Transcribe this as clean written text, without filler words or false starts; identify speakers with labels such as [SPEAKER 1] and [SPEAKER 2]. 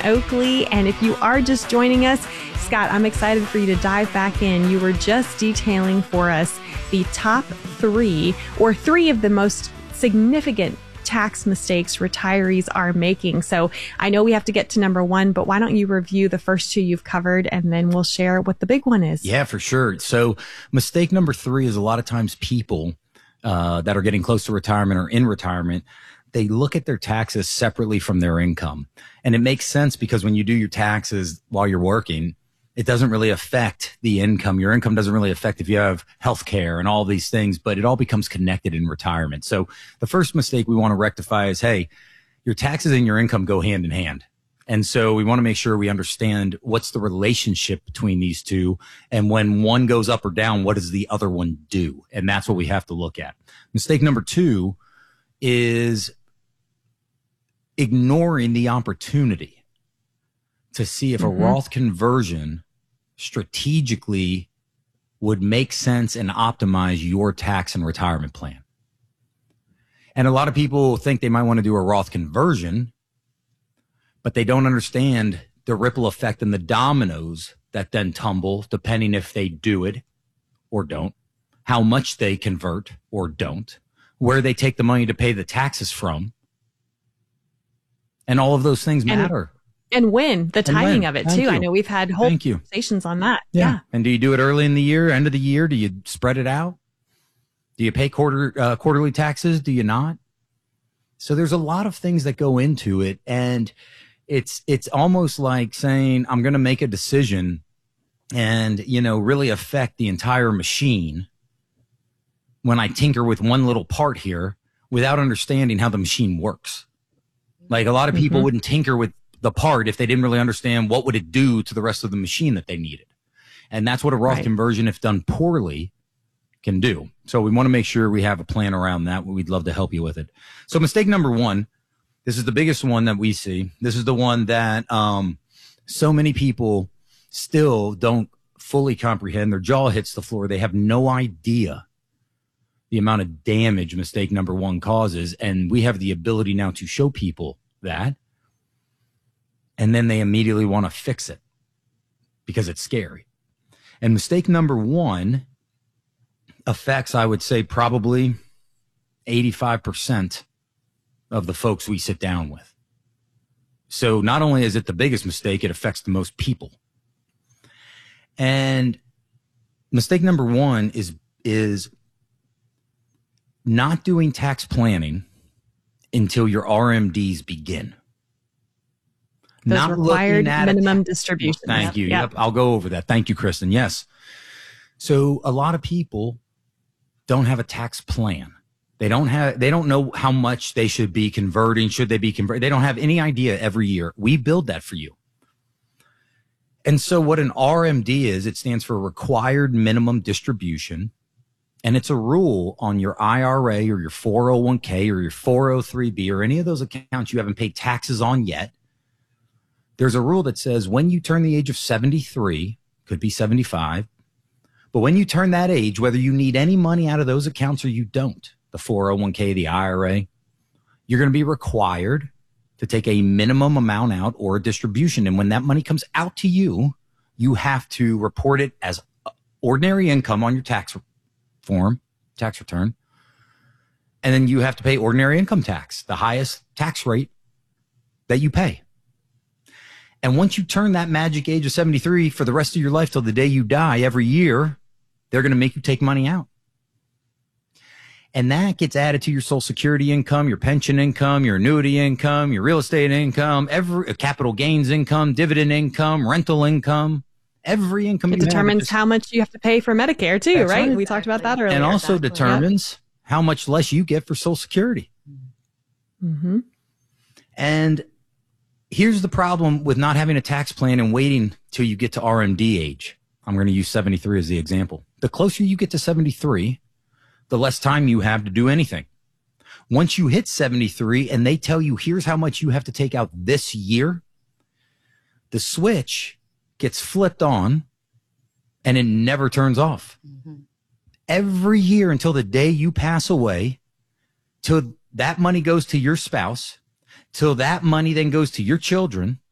[SPEAKER 1] Oakley. And if you are just joining us, Scott, I'm excited for you to dive back in. You were just detailing for us the top three of the most significant tax mistakes retirees are making. So I know we have to get to number one, but why don't you review the first two you've covered, and then we'll share what the big one is.
[SPEAKER 2] Yeah, for sure. So mistake number three is a lot of times people that are getting close to retirement or in retirement, they look at their taxes separately from their income. And it makes sense because when you do your taxes while you're working, it doesn't really affect the income. Your income doesn't really affect if you have health care and all these things, but it all becomes connected in retirement. So the first mistake we want to rectify is, hey, your taxes and your income go hand in hand. And so we want to make sure we understand what's the relationship between these two. And when one goes up or down, what does the other one do? And that's what we have to look at. Mistake number two is ignoring the opportunity to see if a Roth conversion strategically would make sense and optimize your tax and retirement plan. And a lot of people think they might want to do a Roth conversion, but they don't understand the ripple effect and the dominoes that then tumble depending if they do it or don't, how much they convert or don't, where they take the money to pay the taxes from. And all of those things matter.
[SPEAKER 1] And when, the timing of it too. I know we've had whole conversations on that. Yeah.
[SPEAKER 2] And do you do it early in the year, end of the year? Do you spread it out? Do you pay quarterly taxes? Do you not? So there's a lot of things that go into it. And it's almost like saying, I'm going to make a decision and, really affect the entire machine when I tinker with one little part here without understanding how the machine works. Like a lot of people wouldn't tinker with the part if they didn't really understand what would it do to the rest of the machine that they needed. And that's what a Roth conversion, if done poorly, can do. So we want to make sure we have a plan around that. We'd love to help you with it. So mistake number one, this is the biggest one that we see. This is the one that so many people still don't fully comprehend. Their jaw hits the floor. They have no idea the amount of damage mistake number one causes. And we have the ability now to show people that. And then they immediately want to fix it because it's scary. And mistake number one affects, I would say, probably 85% of the folks we sit down with. So not only is it the biggest mistake, it affects the most people. And mistake number one is not doing tax planning until your RMDs begin.
[SPEAKER 1] Those
[SPEAKER 2] not
[SPEAKER 1] required
[SPEAKER 2] looking at
[SPEAKER 1] minimum distribution.
[SPEAKER 2] Thank you. Yep. I'll go over that. Thank you, Kristen. Yes. So a lot of people don't have a tax plan. They don't know how much they should be converting. Should they be converting? They don't have any idea every year. We build that for you. And so what an RMD is, it stands for required minimum distribution. And it's a rule on your IRA or your 401k or your 403b or any of those accounts you haven't paid taxes on yet. There's a rule that says when you turn the age of 73, could be 75, but when you turn that age, whether you need any money out of those accounts or you don't, the 401k, the IRA, you're going to be required to take a minimum amount out or a distribution. And when that money comes out to you, you have to report it as ordinary income on your tax return. And then you have to pay ordinary income tax, the highest tax rate that you pay. And once you turn that magic age of 73 for the rest of your life till the day you die, every year, they're going to make you take money out. And that gets added to your Social Security income, your pension income, your annuity income, your real estate income, every capital gains income, dividend income, rental income, every income.
[SPEAKER 1] It determines how much you have to pay for Medicare too, right? We talked about that earlier.
[SPEAKER 2] And also determines how much less you get for Social Security.
[SPEAKER 1] Mm-hmm.
[SPEAKER 2] And here's the problem with not having a tax plan and waiting till you get to RMD age. I'm going to use 73 as the example. The closer you get to 73, the less time you have to do anything. Once you hit 73 and they tell you, here's how much you have to take out this year, the switch gets flipped on and it never turns off. Mm-hmm. Every year until the day you pass away, till that money goes to your spouse, till that money then goes to your children,